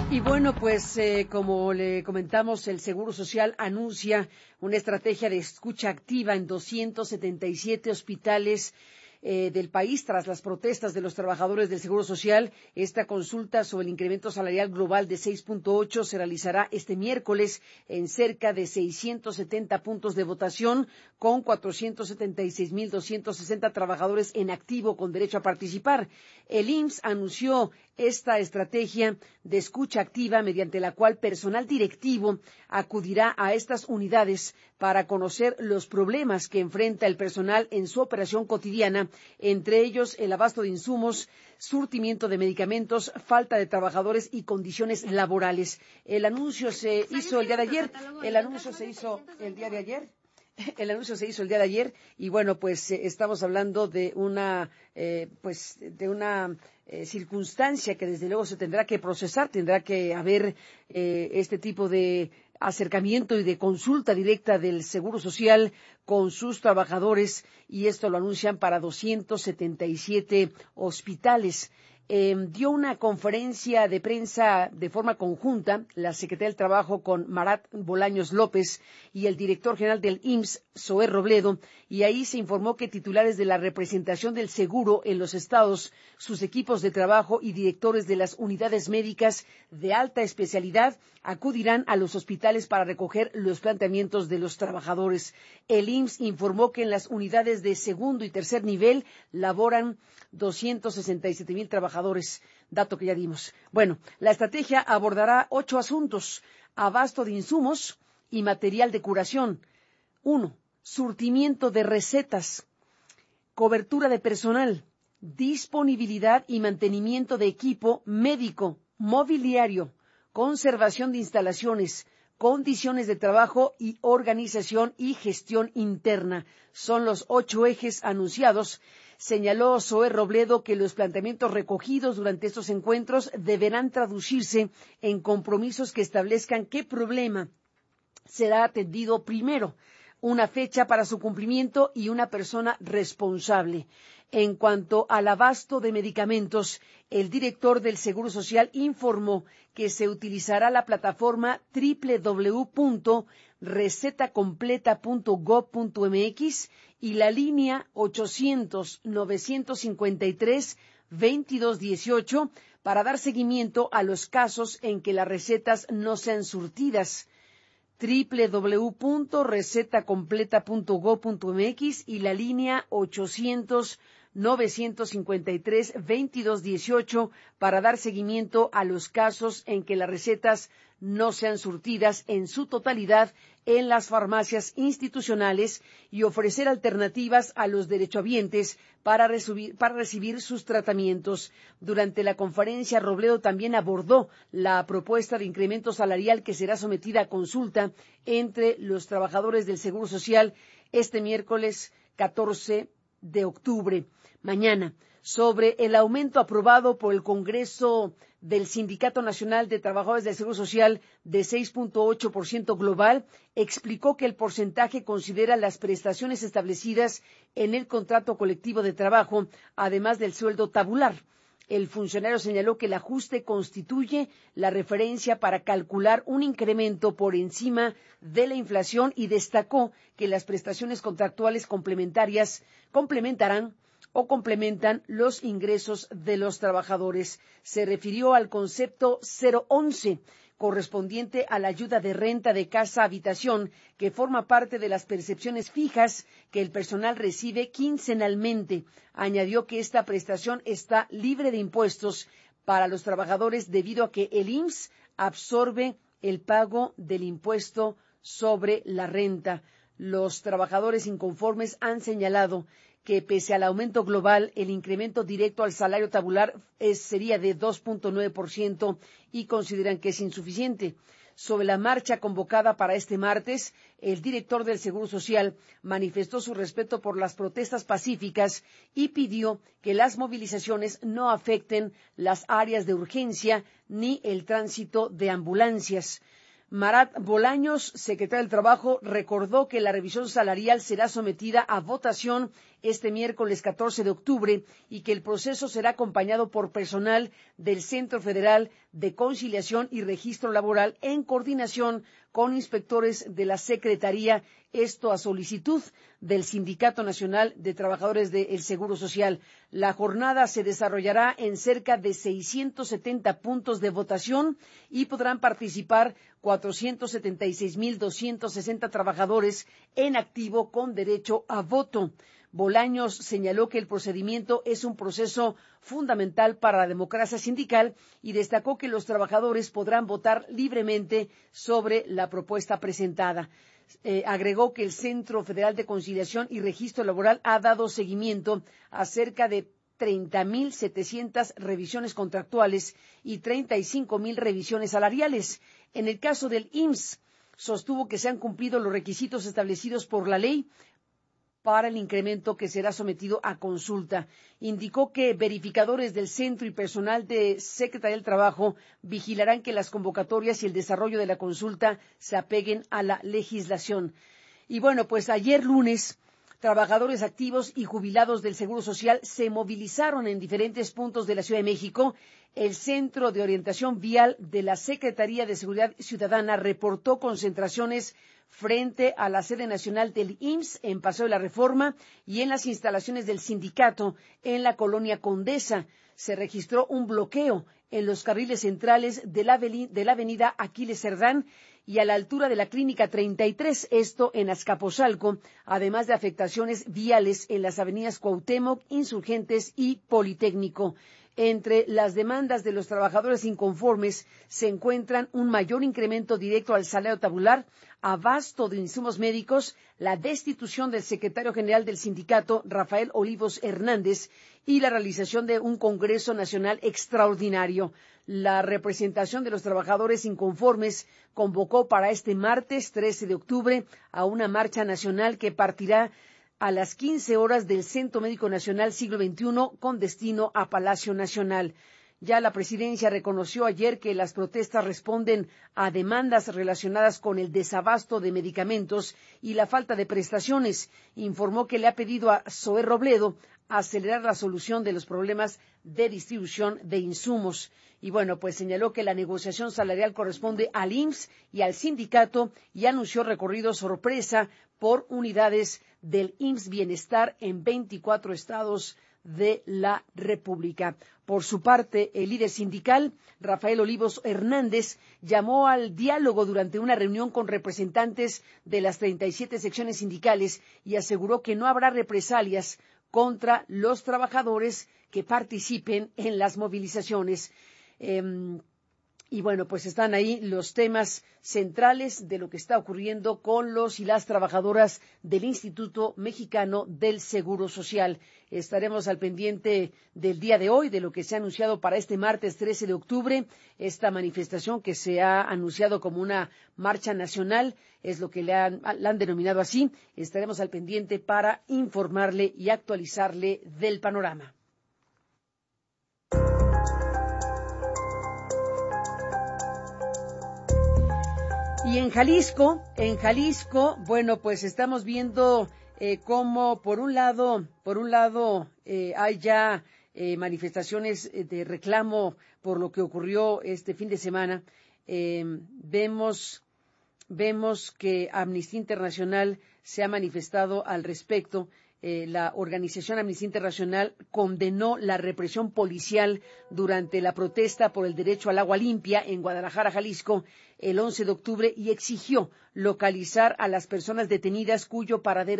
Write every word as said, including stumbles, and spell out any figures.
Y bueno, pues eh, como le comentamos, el Seguro Social anuncia una estrategia de escucha activa en doscientos setenta y siete hospitales eh, del país tras las protestas de los trabajadores del Seguro Social. Esta consulta sobre el incremento salarial global de seis punto ocho se realizará este miércoles en cerca de seiscientos setenta puntos de votación con cuatrocientos setenta y seis mil doscientos sesenta trabajadores en activo con derecho a participar. El I M S S anunció esta estrategia de escucha activa mediante la cual personal directivo acudirá a estas unidades para conocer los problemas que enfrenta el personal en su operación cotidiana, entre ellos el abasto de insumos, surtimiento de medicamentos, falta de trabajadores y condiciones laborales. El anuncio se hizo el día de ayer. El anuncio se hizo el día de ayer. El anuncio se hizo el día de ayer y bueno, pues eh, estamos hablando de una, eh, pues de una eh, circunstancia que desde luego se tendrá que procesar, tendrá que haber eh, este tipo de acercamiento y de consulta directa del Seguro Social con sus trabajadores y esto lo anuncian para doscientos setenta y siete hospitales. Eh, dio una conferencia de prensa de forma conjunta la Secretaría del Trabajo con Marat Bolaños López y el director general del I M S S, Zoé Robledo, y ahí se informó que titulares de la representación del seguro en los estados, sus equipos de trabajo y directores de las unidades médicas de alta especialidad acudirán a los hospitales para recoger los planteamientos de los trabajadores. El I M S S informó que en las unidades de segundo y tercer nivel laboran doscientos sesenta y siete mil trabajadores, dato que ya dimos. Bueno, la estrategia abordará ocho asuntos: abasto de insumos y material de curación. Uno, surtimiento de recetas, cobertura de personal, disponibilidad y mantenimiento de equipo médico, mobiliario, conservación de instalaciones, condiciones de trabajo y organización y gestión interna. Son los ocho ejes anunciados. Señaló Zoé Robledo que los planteamientos recogidos durante estos encuentros deberán traducirse en compromisos que establezcan qué problema será atendido primero, una fecha para su cumplimiento y una persona responsable. En cuanto al abasto de medicamentos, el director del Seguro Social informó que se utilizará la plataforma doble u doble u doble u punto receta completa punto gob punto m x y la línea ochocientos novecientos cincuenta y tres veintidós dieciocho para dar seguimiento a los casos en que las recetas no sean surtidas. doble u doble u doble u punto receta completa punto gob punto m x y la línea ochocientos novecientos cincuenta y tres veintidós dieciocho para dar seguimiento a los casos en que las recetas no sean surtidas en su totalidad en las farmacias institucionales y ofrecer alternativas a los derechohabientes para recibir, para recibir sus tratamientos. Durante la conferencia, Robledo también abordó la propuesta de incremento salarial que será sometida a consulta entre los trabajadores del Seguro Social este miércoles catorce de octubre, mañana, sobre el aumento aprobado por el Congreso del Sindicato Nacional de Trabajadores del Seguro Social de seis punto ocho por ciento global, explicó que el porcentaje considera las prestaciones establecidas en el contrato colectivo de trabajo, además del sueldo tabular. El funcionario señaló que el ajuste constituye la referencia para calcular un incremento por encima de la inflación y destacó que las prestaciones contractuales complementarias complementarán o complementan los ingresos de los trabajadores. Se refirió al concepto cero once, correspondiente a la ayuda de renta de casa-habitación, que forma parte de las percepciones fijas que el personal recibe quincenalmente. Añadió que esta prestación está libre de impuestos para los trabajadores debido a que el I M S S absorbe el pago del impuesto sobre la renta. Los trabajadores inconformes han señalado que pese al aumento global, el incremento directo al salario tabular es, sería de dos punto nueve por ciento y consideran que es insuficiente. Sobre la marcha convocada para este martes, el director del Seguro Social manifestó su respeto por las protestas pacíficas y pidió que las movilizaciones no afecten las áreas de urgencia ni el tránsito de ambulancias. Marat Bolaños, secretario del Trabajo, recordó que la revisión salarial será sometida a votación este miércoles catorce de octubre y que el proceso será acompañado por personal del Centro Federal de Conciliación y Registro Laboral en coordinación con inspectores de la Secretaría, esto a solicitud del Sindicato Nacional de Trabajadores del Seguro Social. La jornada se desarrollará en cerca de seiscientos setenta puntos de votación y podrán participar cuatrocientos setenta y seis mil doscientos sesenta trabajadores en activo con derecho a voto. Bolaños señaló que el procedimiento es un proceso fundamental para la democracia sindical y destacó que los trabajadores podrán votar libremente sobre la propuesta presentada. Eh, agregó que el Centro Federal de Conciliación y Registro Laboral ha dado seguimiento a cerca de treinta mil setecientas revisiones contractuales y treinta y cinco mil revisiones salariales. En el caso del I M S S, sostuvo que se han cumplido los requisitos establecidos por la ley para el incremento que será sometido a consulta. Indicó que verificadores del centro y personal de Secretaría del Trabajo vigilarán que las convocatorias y el desarrollo de la consulta se apeguen a la legislación. Y bueno, pues ayer lunes, trabajadores activos y jubilados del Seguro Social se movilizaron en diferentes puntos de la Ciudad de México. El Centro de Orientación Vial de la Secretaría de Seguridad Ciudadana reportó concentraciones frente a la sede nacional del I M S S en Paseo de la Reforma y en las instalaciones del sindicato en la colonia Condesa. Se registró un bloqueo en los carriles centrales de la, de la avenida Aquiles Cerdán y a la altura de la Clínica treinta y tres, esto en Azcapotzalco, además de afectaciones viales en las avenidas Cuauhtémoc, Insurgentes y Politécnico. Entre las demandas de los trabajadores inconformes se encuentran un mayor incremento directo al salario tabular, abasto de insumos médicos, la destitución del secretario general del sindicato, Rafael Olivos Hernández, y la realización de un Congreso Nacional extraordinario. La representación de los trabajadores inconformes convocó para este martes trece de octubre a una marcha nacional que partirá a las quince horas del Centro Médico Nacional Siglo veintiuno con destino a Palacio Nacional. Ya la presidencia reconoció ayer que las protestas responden a demandas relacionadas con el desabasto de medicamentos y la falta de prestaciones. Informó que le ha pedido a Zoé Robledo acelerar la solución de los problemas de distribución de insumos. Y bueno, pues señaló que la negociación salarial corresponde al I M S S y al sindicato y anunció recorrido sorpresa por unidades del I M S S Bienestar en veinticuatro estados de la República. Por su parte, el líder sindical, Rafael Olivos Hernández, llamó al diálogo durante una reunión con representantes de las treinta y siete secciones sindicales y aseguró que no habrá represalias contra los trabajadores que participen en las movilizaciones. Eh, Y bueno, pues están ahí los temas centrales de lo que está ocurriendo con los y las trabajadoras del Instituto Mexicano del Seguro Social. Estaremos al pendiente del día de hoy, de lo que se ha anunciado para este martes trece de octubre. Esta manifestación que se ha anunciado como una marcha nacional, es lo que le han, la han denominado así. Estaremos al pendiente para informarle y actualizarle del panorama. Y en Jalisco, en Jalisco, bueno, pues estamos viendo eh, cómo por un lado, por un lado eh, hay ya eh, manifestaciones de reclamo por lo que ocurrió este fin de semana. Eh, vemos, vemos que Amnistía Internacional se ha manifestado al respecto. Eh, la organización Amnistía Internacional condenó la represión policial durante la protesta por el derecho al agua limpia en Guadalajara, Jalisco, el once de octubre y exigió localizar a las personas detenidas cuyo paradero